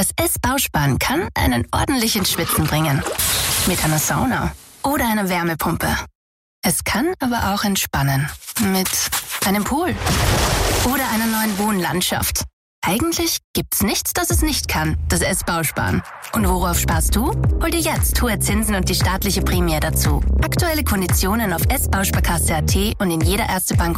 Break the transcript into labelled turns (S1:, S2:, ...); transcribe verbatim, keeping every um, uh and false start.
S1: Das S-Bausparen kann einen ordentlichen Schwitzen bringen. Mit einer Sauna oder einer Wärmepumpe. Es kann aber auch entspannen. Mit einem Pool oder einer neuen Wohnlandschaft. Eigentlich gibt's nichts, das es nicht kann, das S-Bausparen. Und worauf sparst du? Hol dir jetzt hohe Zinsen und die staatliche Prämie dazu. Aktuelle Konditionen auf s bausparkasse punkt a t und in jeder Erste Bank